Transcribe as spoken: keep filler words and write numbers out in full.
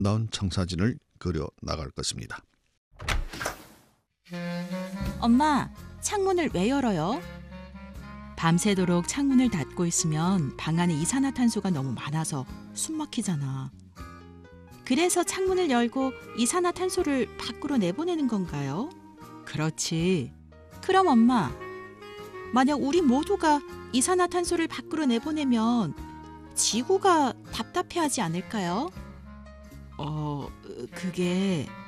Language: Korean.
아름다운 청사진을 그려 나갈 것입니다. 엄마, 창문을 왜 열어요? 밤새도록 창문을 닫고 있으면 방 안에 이산화탄소가 너무 많아서 숨 막히잖아. 그래서 창문을 열고 이산화탄소를 밖으로 내보내는 건가요? 그렇지. 그럼 엄마, 만약 우리 모두가 이산화탄소를 밖으로 내보내면 지구가 답답해하지 않을까요? 어, 그게